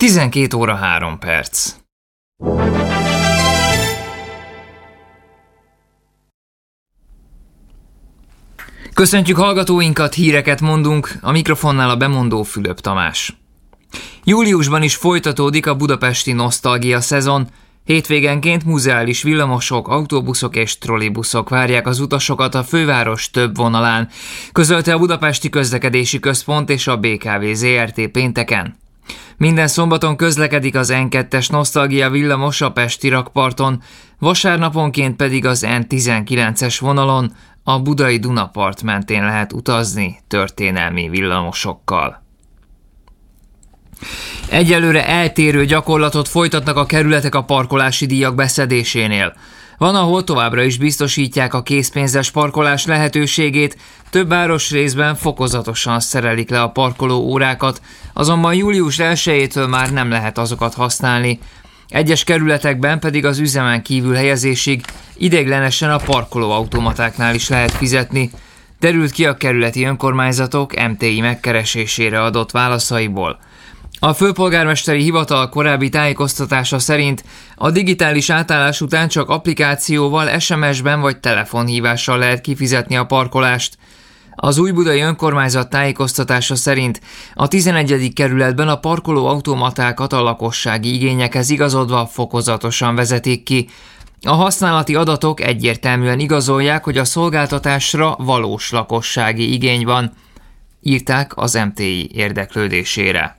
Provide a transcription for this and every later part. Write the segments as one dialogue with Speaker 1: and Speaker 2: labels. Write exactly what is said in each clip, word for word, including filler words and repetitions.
Speaker 1: tizenkét óra három perc. Köszöntjük hallgatóinkat, híreket mondunk, a mikrofonnál a bemondó Fülöp Tamás. Júliusban is folytatódik a budapesti nosztalgia szezon. Hétvégenként muzeális villamosok, autóbuszok és trollibuszok várják az utasokat a főváros több vonalán, közölte a Budapesti Közlekedési Központ és a bé ká vé zé er té pénteken. Minden szombaton közlekedik az en kettes nosztalgia villamos a pesti rakparton, vasárnaponként pedig az en tizenkilences vonalon a budai Dunapart mentén lehet utazni történelmi villamosokkal. Egyelőre eltérő gyakorlatot folytatnak a kerületek a parkolási díjak beszedésénél. Van, ahol továbbra is biztosítják a készpénzes parkolás lehetőségét, több városrészben fokozatosan szerelik le a parkoló órákat, azonban július elsejétől már nem lehet azokat használni. Egyes kerületekben pedig az üzemen kívül helyezésig ideiglenesen a parkolóautomatáknál is lehet fizetni, derült ki a kerületi önkormányzatok em té i megkeresésére adott válaszaiból. A főpolgármesteri hivatal korábbi tájékoztatása szerint a digitális átállás után csak applikációval, es em es-ben vagy telefonhívással lehet kifizetni a parkolást. Az újbudai önkormányzat tájékoztatása szerint a tizenegyedik kerületben a parkolóautomatákat a lakossági igényekhez igazodva fokozatosan vezetik ki. A használati adatok egyértelműen igazolják, hogy a szolgáltatásra valós lakossági igény van, írták az em té i érdeklődésére.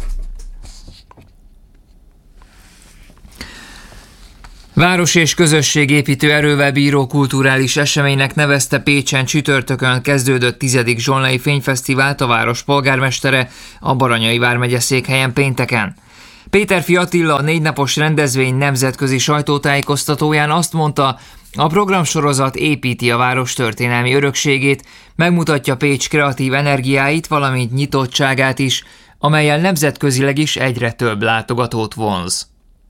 Speaker 1: Város- és közösségépítő erővel bíró kulturális eseménynek nevezte Pécsen csütörtökön kezdődött tizedik Zsolnai Fényfesztivált a város polgármestere a Baranyai vármegye székhelyen pénteken. Péterfi Attila a négynapos rendezvény nemzetközi sajtótájékoztatóján azt mondta, a programsorozat építi a város történelmi örökségét, megmutatja Pécs kreatív energiáit, valamint nyitottságát is, amellyel nemzetközileg is egyre több látogatót vonz.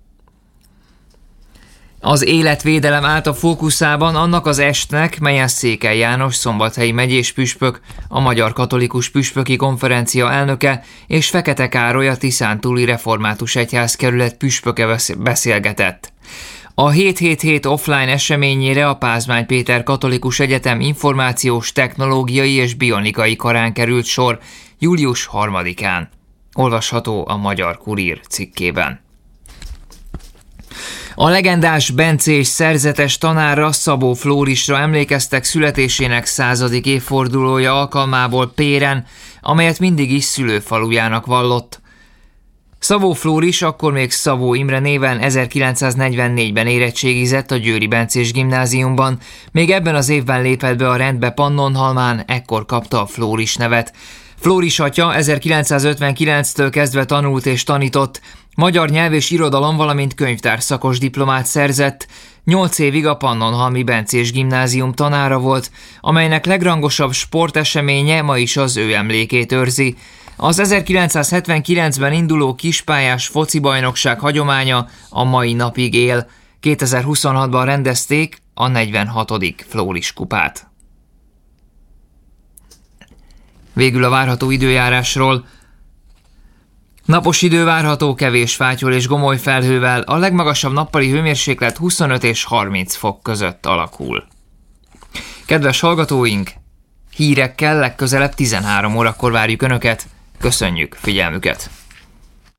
Speaker 1: Az életvédelem állt a fókuszában annak az estnek, melyen Székely János szombathelyi megyés püspök, a Magyar Katolikus Püspöki Konferencia elnöke és Fekete Károly a Tiszántúli Református Egyházkerület püspöke beszélgetett. A hét hét hét offline eseményére a Pázmány Péter Katolikus Egyetem információs, technológiai és bionikai karán került sor július harmadikán. Olvasható a Magyar Kurír cikkében. A legendás bencés szerzetes tanárra, Szabó Flórisra emlékeztek születésének századik évfordulója alkalmából Péren, amelyet mindig is szülőfalujának vallott. Szabó Flóris akkor még Szabó Imre néven ezerkilencszáznegyvennégyben érettségizett a Győri Bencés Gimnáziumban, még ebben az évben lépett be a rendbe Pannonhalmán, ekkor kapta a Flóris nevet. Flóris atya ezerkilencszázötvenkilenctől kezdve tanult és tanított, magyar nyelv és irodalom, valamint könyvtárszakos diplomát szerzett, nyolc évig a Pannonhalmi Bencés Gimnázium tanára volt, amelynek legrangosabb sporteseménye ma is az ő emlékét őrzi. Az ezerkilencszázhetvenkilencben induló kispályás focibajnokság hagyománya a mai napig él. kétezer-huszonhatban rendezték a negyvenhatodik Flóris kupát. Végül a várható időjárásról. Napos idő várható, kevés fátyol és gomoly felhővel, a legmagasabb nappali hőmérséklet huszonöt és harminc fok között alakul. Kedves hallgatóink, hírekkel legközelebb tizenhárom órakor várjuk Önöket, köszönjük figyelmüket!